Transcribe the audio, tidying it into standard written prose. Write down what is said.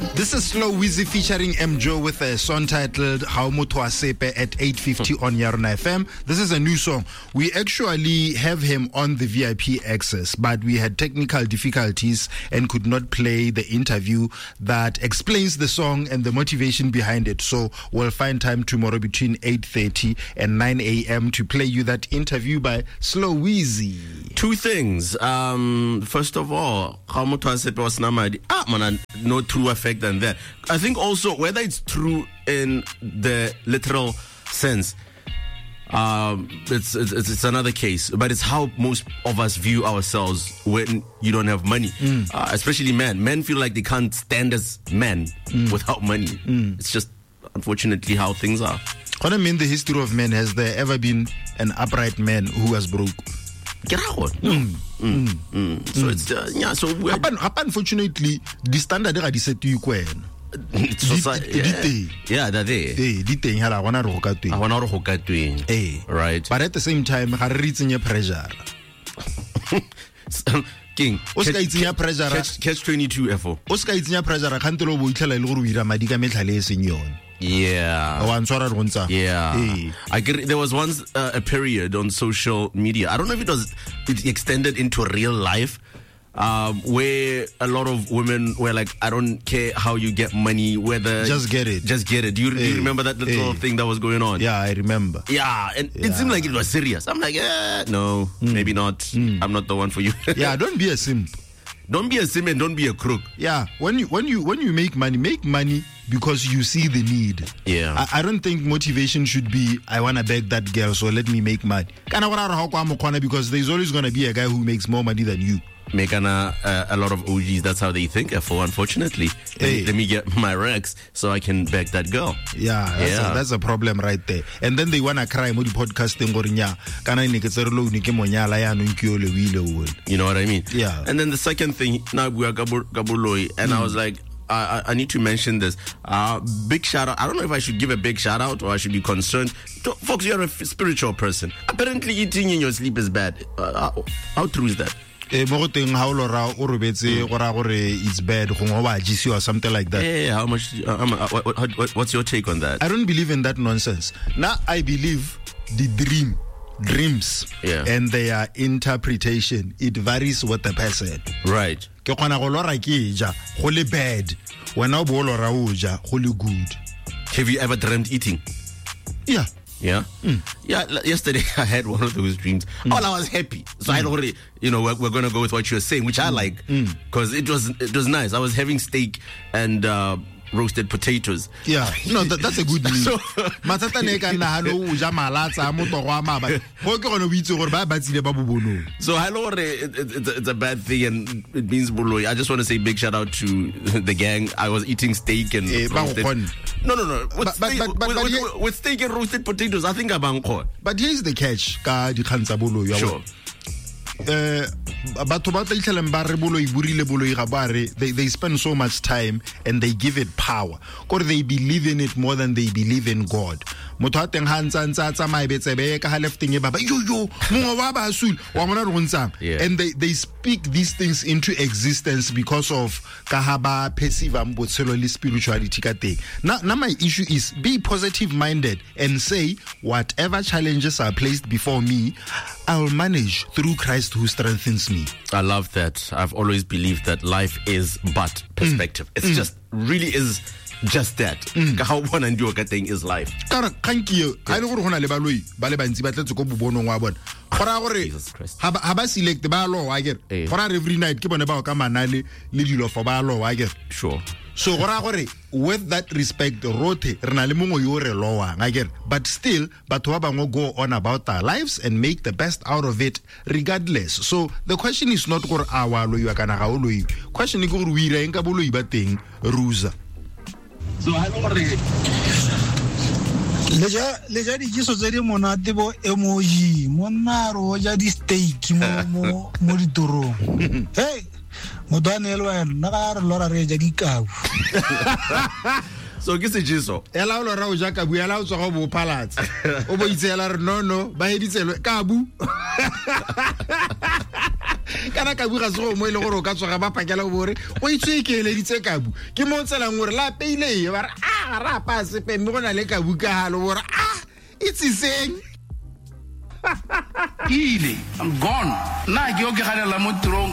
This is Slow Wheezy featuring MJO with a song titled How Motho a Sepe at 8:50 on Yarona FM. This is a new song. We actually have him on the VIP access, but we had technical difficulties and could not play the interview that explains the song and the motivation behind it. So we'll find time tomorrow between 8:30 and 9 a.m. to play you that interview by Slow Wheezy. Two things. First of all, How Motho a Sepe was namadi. No true effect than that. I think also whether it's true in the literal sense, it's another case. But it's how most of us view ourselves when you don't have money, especially men. Men feel like they can't stand as men without money. It's just unfortunately how things are. What I mean, the history of men, has there ever been an upright man who was broke? Get out. So it's so unfortunately the standard ga di set you kwena. Yeah, that day. Right. But at the same time, ga re tsenya pressure. King. Catch 22 FO. O ska itsenya pressure ga ntelo bo itlhela ile gore o ira madi ka metlhale e seng yone. Yeah. I get, there was once a period on social media. I don't know if it extended into real life, where a lot of women were like, I don't care how you get money, whether just get it. Do you remember that little thing that was going on? Yeah, I remember. Yeah, and it seemed like it was serious. I'm like, no, maybe not. I'm not the one for you. Yeah, don't be a simp. Don't be a simp and don't be a crook. Yeah, when you make money because you see the need. Yeah. I don't think motivation should be, I want to beg that girl, so let me make money. Because there's always going to be a guy who makes more money than you. A lot of OGs, that's how they think, unfortunately. Let me get my Rex so I can beg that girl. Yeah, that's a problem right there. And then they want to cry mo di podcasting you know what I mean? Yeah. And then the second thing, now we are Gabuloi, and I was like, I need to mention this. Big shout out. I don't know if I should give a big shout out or I should be concerned. Folks, you're a spiritual person. Apparently eating in your sleep is bad. How true is that? It's bad or something like that. Yeah, how much? What's your take on that? I don't believe in that nonsense. Now I believe the dreams and their interpretation, it varies with the person. Right. Bad. Good. Have you ever dreamt eating? Yeah. Yeah? Yeah, yesterday I had one of those dreams. I was happy. So I already, we're going to go with what you're saying, which I like, because it was nice. I was having steak and roasted potatoes. Yeah, that's a good meal. So I know it's a bad thing and it means buloi. I just want to say big shout out to the gang. I was eating steak and roasted. No. With steak and roasted potatoes, I think I'm caught. But here's the catch. Sure. They spend so much time and they give it power, or they believe in it more than they believe in God. And they speak these things into existence because of kahaba perceive spirituality. Now my issue is be positive minded and say whatever challenges are placed before me, I'll manage through Christ who strengthens me. I love that. I've always believed that life is but perspective. It's just really is just that. How one and your thing is life. Jesus Christ. Every night sure. So with that respect, but still, go on about our lives and make the best out of it regardless. So the question is not question Ruza. So I know leja di jiso tse di monate bo emoji monaro ja di steak mo di toro. Hey, modane lo na ga re lora re ja di kabu. So ke se jiso ela o lora o ja kabu ela o tswa go bo palatsa o bo itsela re no ba heditselo kabu. kana kabu ga se go mo ile gore o ka tsoga ba pakela bore o itswe ke le ditse kabu ke mo tselang gore la peile ba ra pa se pe me gona le kabu ka halo gore it's iseng ile I'm gone na ke o ke ganela mo tirong